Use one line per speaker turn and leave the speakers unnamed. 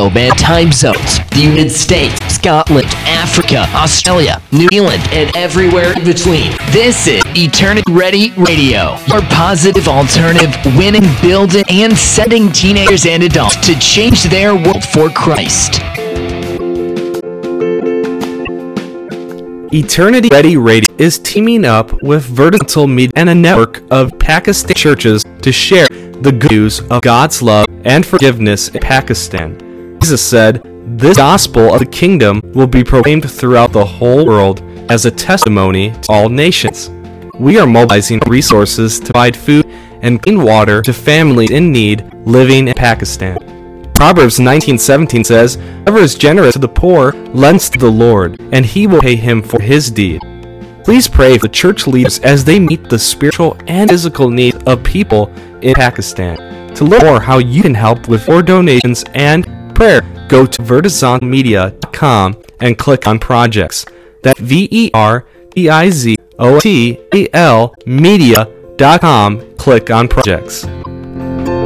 globe and time zones. The United States, Scotland, Africa, Australia, New Zealand, and everywhere in between. This is Eternity Ready Radio, your positive alternative, winning, building, and sending teenagers and adults to change their world for Christ.
Eternity Ready Radio is teaming up with Vertical Media and a network of Pakistan churches to share the good news of God's love and forgiveness in Pakistan. Jesus said, "This gospel of the kingdom will be proclaimed throughout the whole world as a testimony to all nations." We are mobilizing resources to provide food and clean water to families in need living in Pakistan. Proverbs 19:17 says, "Whoever is generous to the poor lends to the Lord, and he will pay him for his deed." Please pray for the church leaders as they meet the spiritual and physical needs of people in Pakistan. To learn more how you can help with more donations and prayer, go to vertizonmedia.com and click on projects. That's VERTIZONTAL media.com. Click on projects.